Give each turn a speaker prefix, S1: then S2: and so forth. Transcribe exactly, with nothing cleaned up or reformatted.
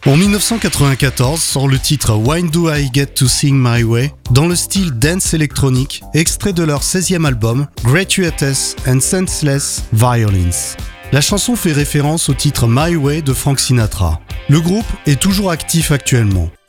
S1: En dix-neuf cent quatre-vingt-quatorze sort le titre When Do I Get to Sing My Way dans le style dance électronique, extrait de leur seizième album Gratuitous and Senseless Violence. La chanson fait référence au titre My Way de Frank Sinatra. Le groupe est toujours actif actuellement.